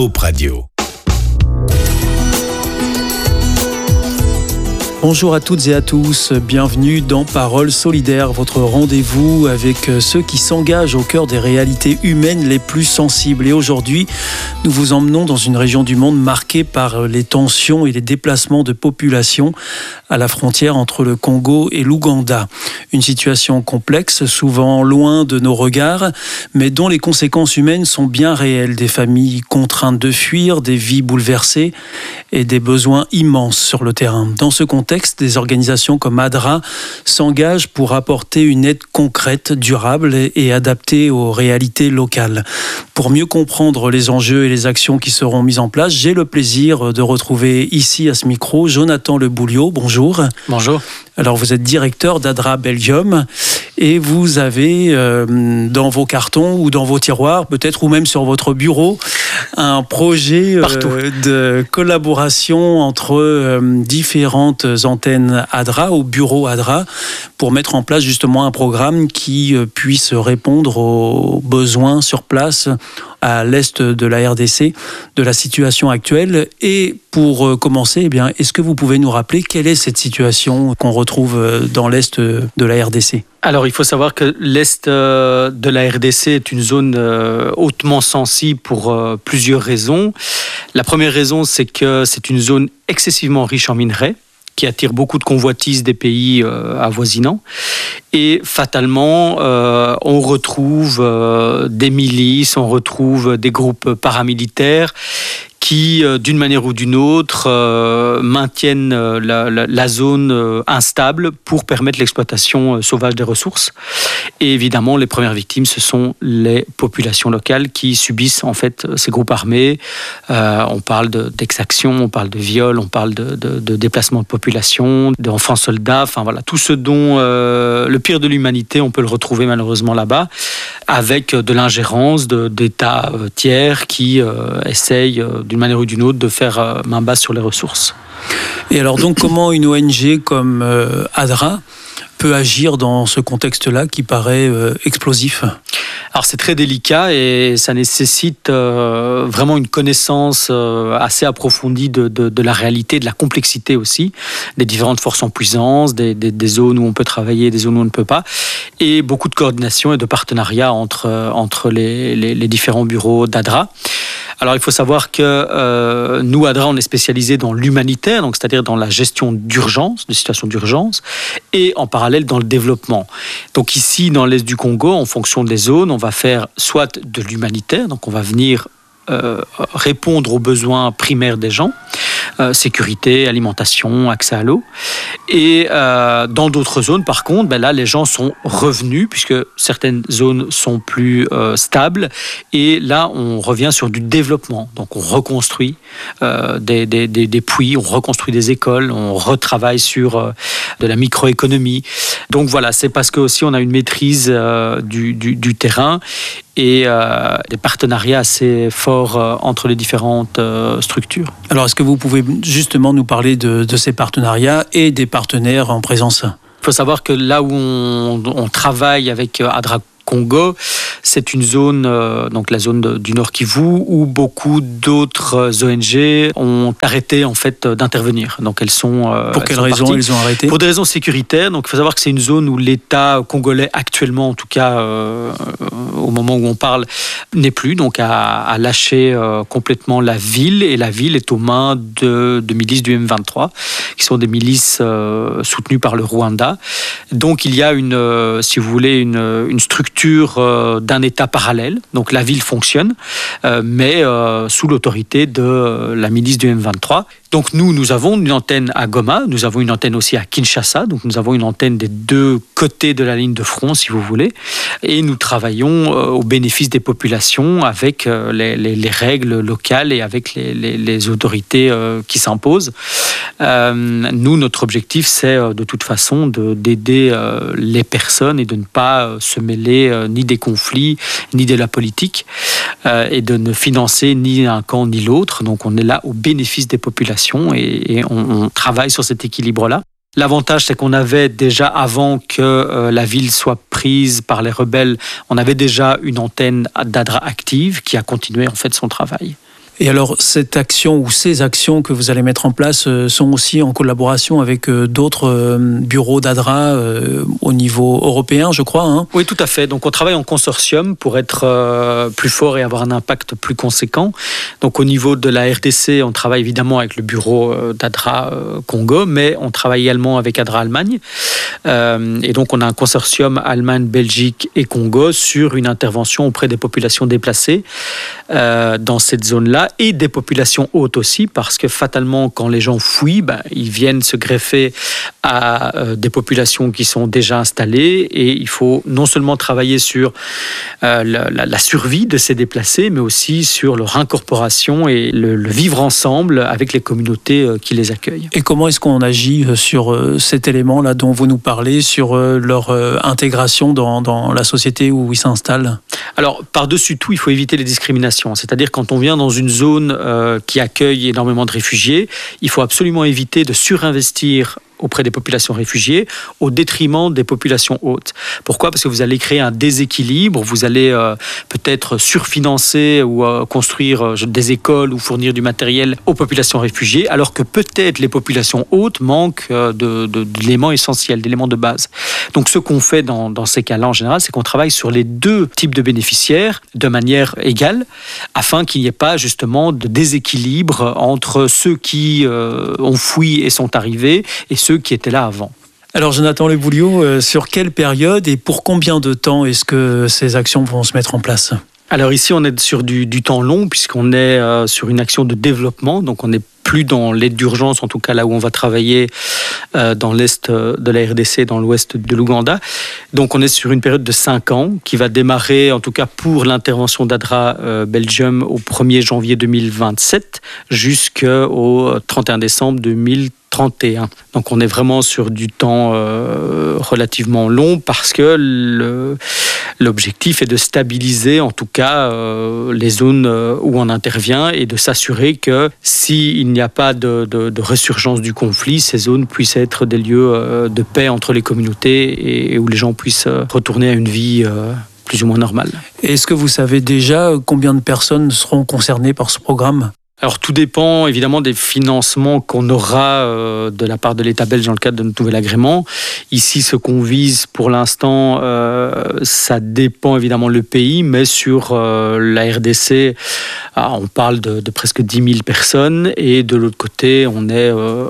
Hope Radio. Bonjour à toutes et à tous, bienvenue dans Paroles solidaires, votre rendez-vous avec ceux qui s'engagent au cœur des réalités humaines les plus sensibles. Et aujourd'hui, nous vous emmenons dans une région du monde marquée par les tensions et les déplacements de population à la frontière entre le Congo et l'Ouganda. Une situation complexe, souvent loin de nos regards, mais dont les conséquences humaines sont bien réelles. Des familles contraintes de fuir, des vies bouleversées et des besoins immenses sur le terrain. Dans ce contexte, des organisations comme ADRA s'engagent pour apporter une aide concrète, durable et adaptée aux réalités locales. Pour mieux comprendre les enjeux et les actions qui seront mises en place, j'ai le plaisir de retrouver ici à ce micro Jonathan Le Bouliot. Bonjour. Bonjour. Alors vous êtes directeur d'ADRA Belgium et vous avez dans vos cartons ou dans vos tiroirs, peut-être ou même sur votre bureau, un projet de collaboration entre différentes antennes ADRA ou bureaux ADRA pour mettre en place justement un programme qui puisse répondre aux besoins sur place à l'est de la RDC, de la situation actuelle. Et pour commencer, est-ce que vous pouvez nous rappeler quelle est cette situation qu'on retrouve dans l'est de la RDC ? Alors, il faut savoir que l'est de la RDC est une zone hautement sensible pour plusieurs raisons. La première raison, c'est que c'est une zone excessivement riche en minerais, qui attire beaucoup de convoitises des pays avoisinants. Et fatalement, on retrouve des milices, on retrouve des groupes paramilitaires qui, d'une manière ou d'une autre, maintiennent la zone instable pour permettre l'exploitation sauvage des ressources. Et évidemment, les premières victimes, ce sont les populations locales qui subissent en fait ces groupes armés. On parle d'exactions, on parle de viols, on parle de déplacement de population, d'enfants soldats, enfin voilà, tout ce dont le pire de l'humanité, on peut le retrouver malheureusement là-bas, avec de l'ingérence d'États tiers qui essayent d'une manière ou d'une autre de faire main basse sur les ressources. Et alors donc comment une ONG comme ADRA peut agir dans ce contexte-là qui paraît explosif ? Alors c'est très délicat et ça nécessite vraiment une connaissance assez approfondie de la réalité, de la complexité aussi, des différentes forces en puissance, des zones où on peut travailler, des zones où on ne peut pas, et beaucoup de coordination et de partenariat entre les différents bureaux d'ADRA. Alors il faut savoir que nous, ADRA, on est spécialisé dans l'humanitaire, donc c'est-à-dire dans la gestion d'urgence, de situations d'urgence, et en parallèle dans le développement. Donc ici, dans l'est du Congo, en fonction des zones, on va faire soit de l'humanitaire, donc on va venir répondre aux besoins primaires des gens, sécurité, alimentation, accès à l'eau. Et dans d'autres zones, par contre, là, les gens sont revenus, puisque certaines zones sont plus stables. Et là, on revient sur du développement. Donc, on reconstruit des puits, on reconstruit des écoles, on retravaille sur de la microéconomie. Donc, voilà, c'est parce que aussi on a une maîtrise du terrain et des partenariats assez forts entre les différentes structures. Alors, est-ce que vous pouvez justement nous parler de ces partenariats et des partenaires en présence ? Il faut savoir que là où on travaille avec ADRA Congo, c'est une zone, donc la zone du Nord Kivu, où beaucoup d'autres ONG ont arrêté en fait d'intervenir. Donc elles sont pour quelles raisons elles ont arrêté ? Pour des raisons sécuritaires. Donc il faut savoir que c'est une zone où l'État congolais actuellement, en tout cas au moment où on parle, n'est plus. Donc a lâché complètement la ville, et la ville est aux mains de milices du M23, qui sont des milices soutenues par le Rwanda. Donc il y a si vous voulez, une structure d'un État parallèle. Donc la ville fonctionne, mais sous l'autorité de la milice du M23. Donc nous avons une antenne à Goma, nous avons une antenne aussi à Kinshasa, donc nous avons une antenne des deux côtés de la ligne de front, si vous voulez, et nous travaillons au bénéfice des populations avec les règles locales et avec les autorités qui s'imposent. Nous, notre objectif, c'est de toute façon d'aider les personnes et de ne pas se mêler ni des conflits, ni de la politique, et de ne financer ni un camp ni l'autre. Donc on est là au bénéfice des populations et on travaille sur cet équilibre-là. L'avantage, c'est qu'on avait déjà, avant que la ville soit prise par les rebelles, on avait déjà une antenne d'ADRA active qui a continué en fait son travail. Et alors, cette action ou ces actions que vous allez mettre en place sont aussi en collaboration avec d'autres bureaux d'ADRA au niveau européen, je crois, hein ? Oui, tout à fait. Donc, on travaille en consortium pour être plus fort et avoir un impact plus conséquent. Donc, au niveau de la RDC, on travaille évidemment avec le bureau d'ADRA Congo, mais on travaille également avec ADRA Allemagne. Et donc, on a un consortium Allemagne, Belgique et Congo sur une intervention auprès des populations déplacées dans cette zone-là et des populations hautes aussi, parce que fatalement, quand les gens fuient, ils viennent se greffer à des populations qui sont déjà installées, et il faut non seulement travailler sur la survie de ces déplacés, mais aussi sur leur incorporation et le vivre ensemble avec les communautés qui les accueillent. Et comment est-ce qu'on agit sur cet élément-là dont vous nous parlez, sur leur intégration dans la société où ils s'installent ? Alors, par-dessus tout, il faut éviter les discriminations. C'est-à-dire, quand on vient dans une zone qui accueille énormément de réfugiés, il faut absolument éviter de surinvestir auprès des populations réfugiées au détriment des populations hautes. Pourquoi ? Parce que vous allez créer un déséquilibre, vous allez peut-être surfinancer ou construire des écoles ou fournir du matériel aux populations réfugiées, alors que peut-être les populations hautes manquent d'éléments essentiels, d'éléments de base. Donc ce qu'on fait dans ces cas-là en général, c'est qu'on travaille sur les deux types de bénéficiaires de manière égale, afin qu'il n'y ait pas justement de déséquilibre entre ceux qui ont fui et sont arrivés et ceux qui étaient là avant. Alors Jonathan Le Bouliot, sur quelle période et pour combien de temps est-ce que ces actions vont se mettre en place ? Alors ici, on est sur du temps long, puisqu'on est sur une action de développement, donc on n'est plus dans l'aide d'urgence, en tout cas là où on va travailler dans l'est de la RDC, dans l'ouest de l'Ouganda. Donc on est sur une période de 5 ans qui va démarrer, en tout cas pour l'intervention d'ADRA Belgium, au 1er janvier 2027 jusqu'au 31 décembre 2031. Donc on est vraiment sur du temps relativement long, parce que l'objectif est de stabiliser en tout cas les zones où on intervient, et de s'assurer que s'il n'y a pas de résurgence du conflit, ces zones puissent être des lieux de paix entre les communautés et où les gens puissent retourner à une vie plus ou moins normale. Est-ce que vous savez déjà combien de personnes seront concernées par ce programme ? Alors tout dépend évidemment des financements qu'on aura de la part de l'État belge dans le cadre de notre nouvel agrément. Ici, ce qu'on vise pour l'instant, ça dépend évidemment le pays, mais sur la RDC, on parle de presque 10 000 personnes, et de l'autre côté, on est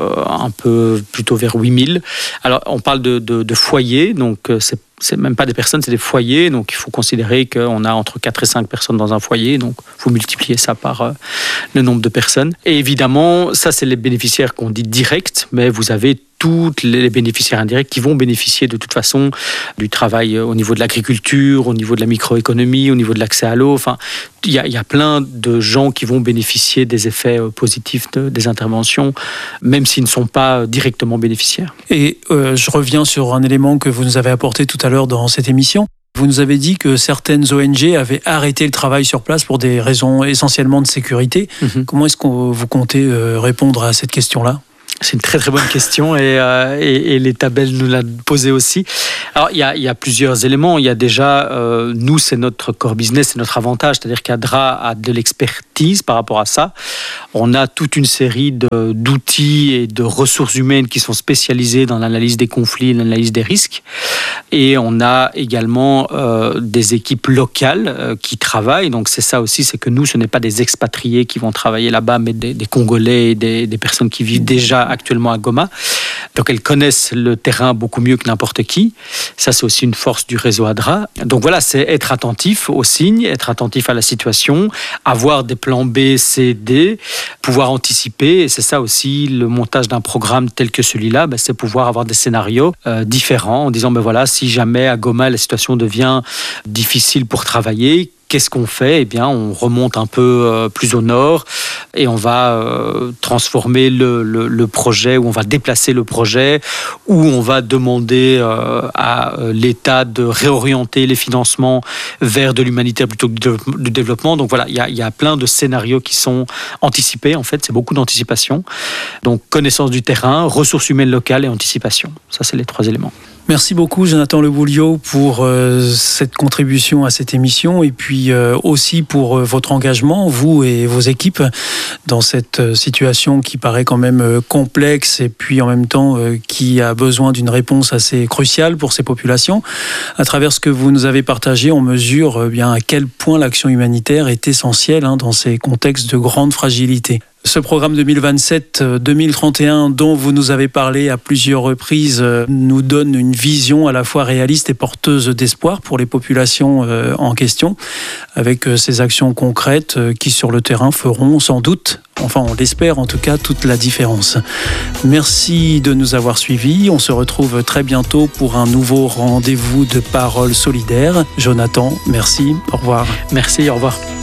un peu plutôt vers 8 000. Alors on parle de foyers, donc c'est même pas des personnes, c'est des foyers. Donc il faut considérer qu'on a entre 4 et 5 personnes dans un foyer. Donc il faut multiplier ça par le nombre de personnes. Et évidemment, ça c'est les bénéficiaires qu'on dit directs, mais vous avez tous les bénéficiaires indirects qui vont bénéficier de toute façon du travail au niveau de l'agriculture, au niveau de la microéconomie, au niveau de l'accès à l'eau. Enfin, il y a plein de gens qui vont bénéficier des effets positifs des interventions, même s'ils ne sont pas directement bénéficiaires. Et je reviens sur un élément que vous nous avez apporté tout à l'heure dans cette émission. Vous nous avez dit que certaines ONG avaient arrêté le travail sur place pour des raisons essentiellement de sécurité. Comment est-ce que vous comptez répondre à cette question-là ? C'est une très très bonne question, et l'État belge nous l'a posé aussi. Alors il y a plusieurs éléments. Il y a déjà, nous c'est notre core business, c'est notre avantage, c'est-à-dire qu'ADRA a de l'expertise par rapport à ça. On a toute une série d'outils et de ressources humaines qui sont spécialisées dans l'analyse des conflits, l'analyse des risques. Et on a également des équipes locales qui travaillent. Donc c'est ça aussi, c'est que nous, ce n'est pas des expatriés qui vont travailler là-bas, mais des Congolais et des personnes qui vivent déjà actuellement à Goma. Donc elles connaissent le terrain beaucoup mieux que n'importe qui. Ça, c'est aussi une force du réseau ADRA. Donc voilà, c'est être attentif aux signes, être attentif à la situation, avoir des plans B, C, D, pouvoir anticiper. Et c'est ça aussi, le montage d'un programme tel que celui-là, c'est pouvoir avoir des scénarios différents en disant, voilà, si jamais à Goma, la situation devient difficile pour travailler, qu'est-ce qu'on fait ? Eh bien, on remonte un peu plus au nord et on va transformer le projet, ou on va déplacer le projet, ou on va demander à l'État de réorienter les financements vers de l'humanitaire plutôt que du développement. Donc voilà, il y a plein de scénarios qui sont anticipés. En fait, c'est beaucoup d'anticipation. Donc connaissance du terrain, ressources humaines locales et anticipation. Ça, c'est les 3 éléments. Merci beaucoup Jonathan Le Bouliot pour cette contribution à cette émission et puis aussi pour votre engagement, vous et vos équipes, dans cette situation qui paraît quand même complexe et puis en même temps qui a besoin d'une réponse assez cruciale pour ces populations. À travers ce que vous nous avez partagé, on mesure bien à quel point l'action humanitaire est essentielle dans ces contextes de grande fragilité. Ce programme 2027-2031 dont vous nous avez parlé à plusieurs reprises nous donne une vision à la fois réaliste et porteuse d'espoir pour les populations en question, avec ces actions concrètes qui sur le terrain feront sans doute, enfin on l'espère en tout cas, toute la différence. Merci de nous avoir suivis. On se retrouve très bientôt pour un nouveau rendez-vous de Paroles solidaires. Jonathan, merci. Au revoir. Merci, au revoir.